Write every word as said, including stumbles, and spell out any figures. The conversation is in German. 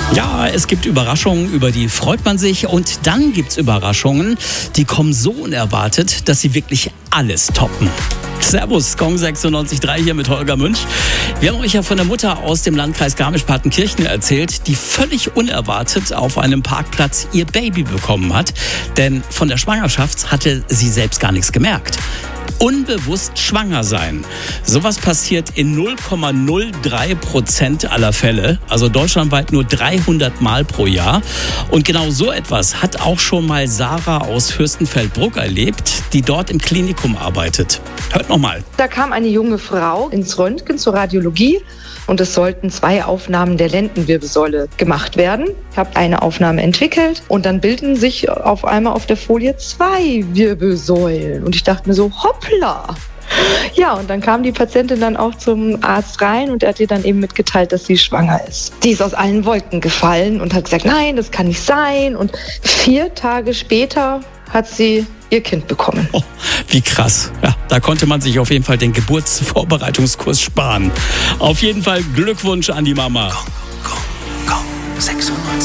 Ja, es gibt Überraschungen, über die freut man sich. Und dann gibt's Überraschungen, die kommen so unerwartet, dass sie wirklich alles toppen. Servus, Gong sechsundneunzig Komma drei hier mit Holger Münch. Wir haben euch ja von der Mutter aus dem Landkreis Garmisch-Partenkirchen erzählt, die völlig unerwartet auf einem Parkplatz ihr Baby bekommen hat. Denn von der Schwangerschaft hatte sie selbst gar nichts gemerkt. Unbewusst schwanger sein. Sowas passiert in null Komma null drei Prozent aller Fälle, also deutschlandweit nur dreihundert Mal pro Jahr. Und genau so etwas hat auch schon mal Sarah aus Fürstenfeldbruck erlebt, die dort im Klinikum arbeitet. Hört noch mal. Da kam eine junge Frau ins Röntgen zur Radiologie und es sollten zwei Aufnahmen der Lendenwirbelsäule gemacht werden. Ich habe eine Aufnahme entwickelt und dann bilden sich auf einmal auf der Folie zwei Wirbelsäulen. Und ich dachte mir so, hoppla. Ja, und dann kam die Patientin dann auch zum Arzt rein und er hat ihr dann eben mitgeteilt, dass sie schwanger ist. Die ist aus allen Wolken gefallen und hat gesagt, nein, das kann nicht sein. Und vier Tage später hat sie ihr Kind bekommen. Oh, wie krass. Ja, da konnte man sich auf jeden Fall den Geburtsvorbereitungskurs sparen. Auf jeden Fall Glückwunsch an die Mama. Gong, Gong, Gong, sechsundneunzig.